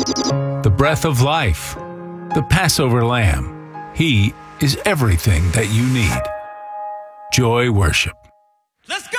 the breath of life, the Passover lamb. He is everything that you need. Joy Worship. Let's go!